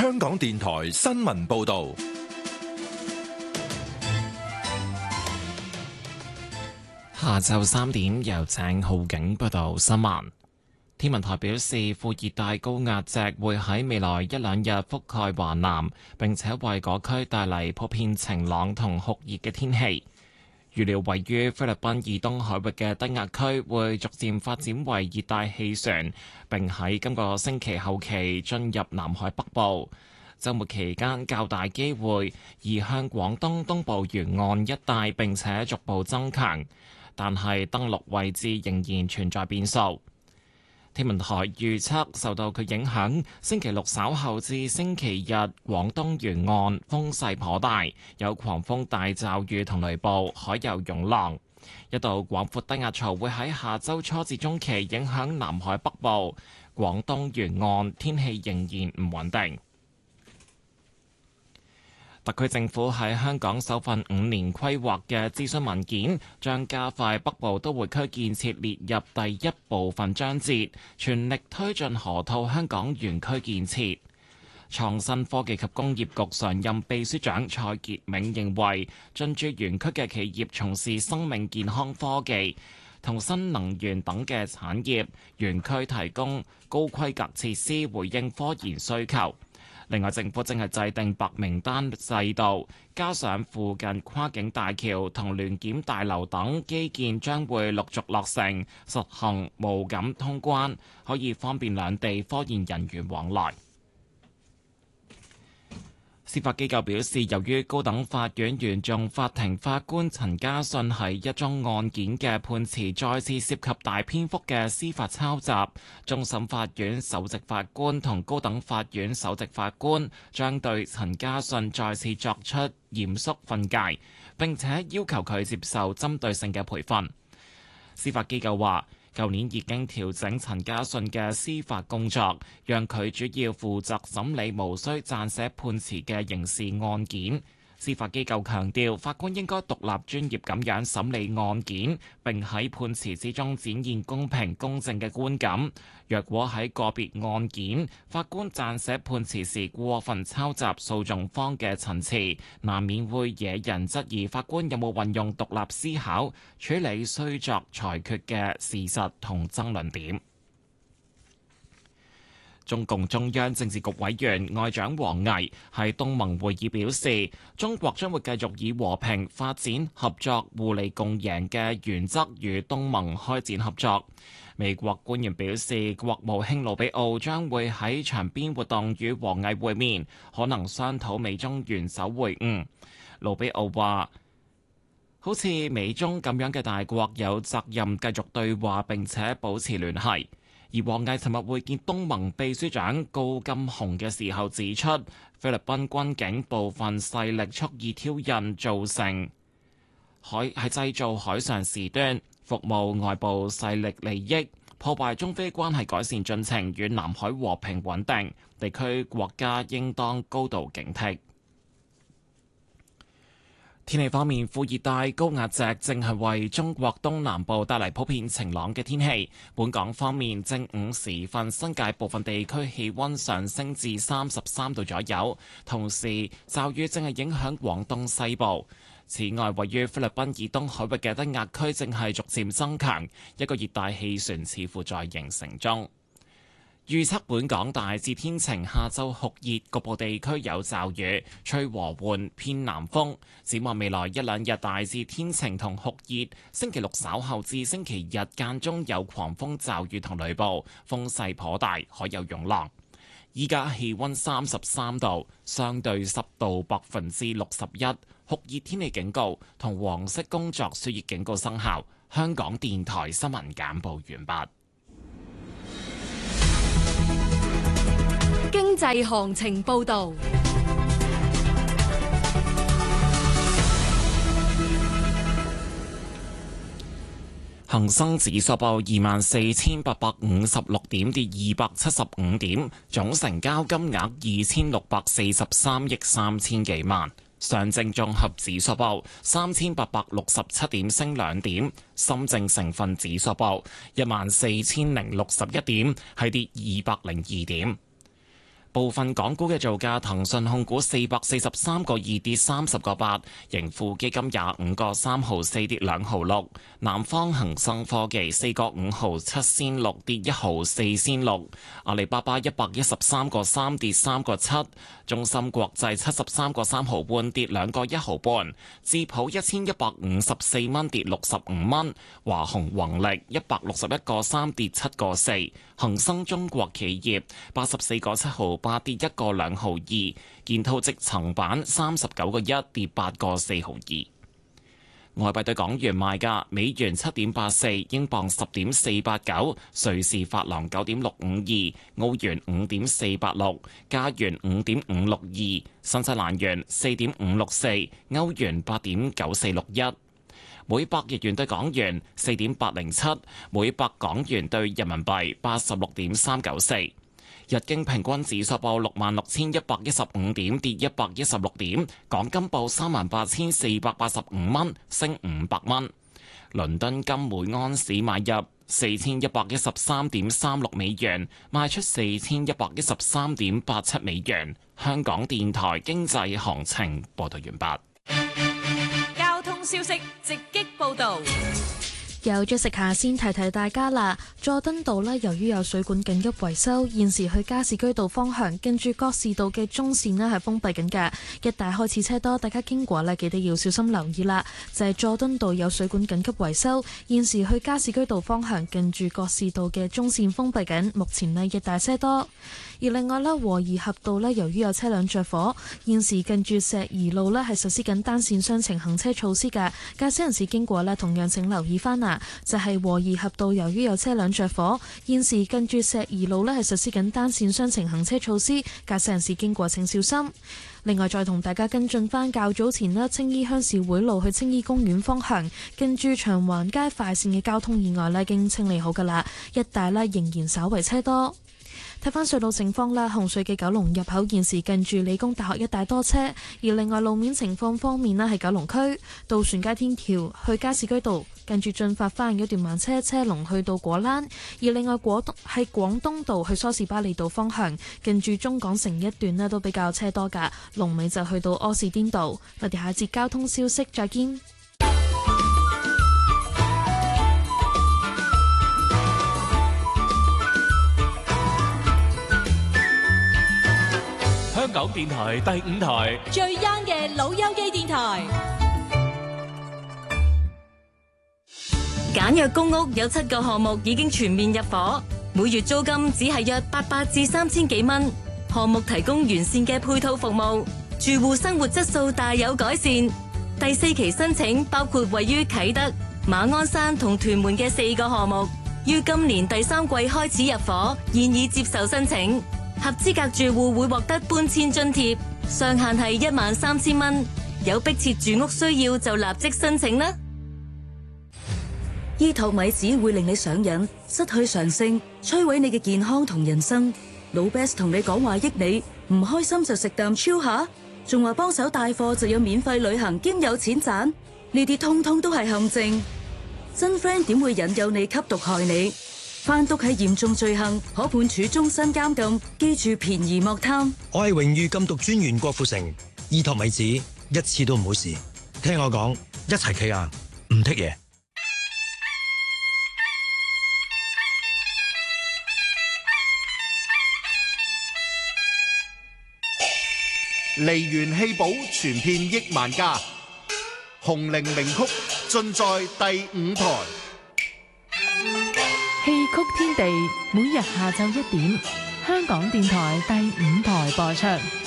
香港電台新聞報道。 下晝3點，由鄭浩景報道新聞。天文台表示，副熱帶高壓脊會喺未來一兩日覆蓋華南，並且為嗰區帶嚟普遍晴朗同酷熱嘅天氣。預料位於菲律賓以東海域嘅低壓區會逐漸發展為熱帶氣旋，並喺今個星期後期進入南海北部。週末期間較大機會移向廣東東部沿岸一帶，並且逐步增強。但係登陸位置仍然存在變數。天文台預測受到佢影響，星期六稍後至星期日，廣東沿岸風勢頗大，有狂風大驟雨同雷暴，海有湧浪。一道廣闊低壓槽會喺下週初至中期影響南海北部，廣東沿岸天氣仍然唔穩定。特區政府喺香港首份5年規劃嘅諮詢文件，將加快北部都會區建設列入第一部分章節，全力推進河套香港園區建設。創新科技及工業局常任秘書長蔡傑銘認為，進駐園區嘅企業從事生命健康科技同新能源等嘅產業，園區提供高規格設施，回應科研需求。另外，政府正係制定白名單制度，加上附近跨境大橋同聯檢大樓等基建將會陸續落成，實行無感通關，可以方便兩地科研人員往來。司法機構表示，由於高等法院原訟法庭法官陳家信喺一宗案件嘅判詞再次涉及大篇幅嘅司法抄襲，終審法院首席法官同高等法院首席法官將對陳家信再次作出嚴肅訓誡，並且要求佢接受針對性嘅培訓。司法機構話，舊年已經調整陳家信嘅司法工作，讓佢主要負責審理無需撰寫判詞嘅刑事案件。司法機構強調，法官應該獨立專業咁樣審理案件，並喺判詞之中展現公平公正嘅觀感。若果喺個別案件，法官撰寫判詞時過分抄襲訴訟方嘅陳詞，難免會惹人質疑法官有冇運用獨立思考處理需作裁決嘅事實同爭論點。中共中央政治局委員外長王毅喺東盟會議表示，中國將會繼續以和平、發展、合作、互利共贏嘅原則與東盟開展合作。美國官員表示，國務卿魯比奧將會喺場邊活動與王毅會面，可能商討美中元首會晤。魯比奧話，好似美中咁樣嘅大國有責任繼續對話並且保持聯繫。而王毅尋日會見東盟秘書長高金洪嘅時候指出，菲律賓軍警部分勢力蓄意挑釁，製造海上事端，服務外部勢力利益，破壞中菲關係改善進程與南海和平穩定。地區國家應當高度警惕。天氣方面，副熱帶高壓脊正係為中國東南部帶嚟普遍晴朗嘅天氣。本港方面，正午時分，新界部分地區氣溫上升至33度左右，同時驟雨正係影響廣東西部。此外，位於菲律賓以東海域嘅低壓區正係逐漸增強，一個熱帶氣旋似乎在形成中。預測本港大致天晴，下晝酷熱，局部地區有驟雨，吹和緩偏南風。展望未來一兩日大致天晴同酷熱，星期六稍後至星期日間中有狂風驟雨同雷暴，風勢頗大，海有湧浪。依家氣溫33度，相對濕度61%，酷熱天氣警告同黃色工作暑熱警告生效。香港電台新聞簡報完畢。 經濟行情報道， 恒生指數報24,856點，跌275點，總成交金額2,643億3千幾萬。上證綜合指數報3,867點，升2點。深證成分指數報14,061點，係跌202點。 部分港股嘅造價，騰訊控股443個2跌30個8，盈富基金25個3毫4跌2毫6，南方恒生科技4個5毫7仙6跌1毫4仙6，阿里巴巴113個3跌3個7，中芯國際73個3毫半跌2個1毫半，智普1154蚊跌65蚊，華虹宏力161個3跌7個4，恒生中國企業84個7毫8跌1個2毫2，建滔積層板39個1跌8個4毫2。外幣對港元賣價：美元7.84，英鎊10.489，瑞士法郎9.652，澳元5.486，加元5.562，新西蘭元4.564，歐元8.9461。每百日元對港元4.807，每百港元對人民幣86.394。日經平均指數報66,115點，跌116點。港金報38,485蚊，升500蚊。倫敦金每盎司買入4,113.36美元，賣出4,113.87美元。香港電台經濟行情報道完畢。 交通消息直擊報道。 有咗食下先提提大家啦，佐敦道呢，由於有水管緊急維修，現時去加士居道方向近住覺士道嘅中線呢係封閉緊嘅，一帶開始車多，大家經過呢記得要小心留意啦。就係佐敦道有水管緊急維修，現時去加士居道方向近住覺士道嘅中線封閉緊，目前呢一帶車多。而另外呢，和宜合道呢，由於有車輛着火，現時近住石怡路呢係實施緊單線雙程行車措施嘅，駕駛人士經過呢同樣請留意翻啊。就係和宜合道，由於有車輛着火，現時近住石怡路呢係實施緊單線雙程行車措施，駕駛人士經過請小心。另外再同大家跟進翻較早前呢，青衣鄉事會路去青衣公園方向近住長環街快線嘅交通意外呢已經清理好噶啦，一帶呢仍然稍為車多。睇翻隧道情況啦，紅隧嘅九龍入口現時近住理工大學一帶多車，而另外路面情況方面呢，係九龍區渡船街天橋去加士居道近住進發花園一段慢車，車龍去到果欄；而另外廣東道去梳士巴利道方向近住中港城一段呢都比較車多㗎，龍尾就去到柯士甸道。我哋下節交通消息再見。 香港電台第5台最 young 嘅老友記電台。 簡約公屋有7個項目已經全面入伙，每月租金只係約800至3000幾蚊。項目提供完善嘅配套服務，住戶生活質素大有改善。第4期申請包括位於啟德、馬鞍山同屯門嘅4個項目，於今年第3季開始入伙，現已接受申請。合資格住戶會獲得搬遷津貼，上限係13000蚊。有迫切住屋需要就立即申請啦。 醫托米子會令你上癮，失去常性，摧毀你嘅健康同人生。老 Best 同你講話益你，唔開心就食啖超下，仲話幫手帶貨就有免費旅行兼有錢賺，呢啲通通都係陷阱。真 friend 點會引誘你吸毒害你？販毒係嚴重罪行，可判處終身監禁。記住便宜莫貪。 我係榮譽禁毒專員郭富城，醫托米子一次都唔好試。聽我講，一齊企硬，唔剔嘢。 梨園戲寶傳遍億萬家，紅伶名曲盡在第5台。 戲曲天地每日下晝1點，香港電台第5台播出。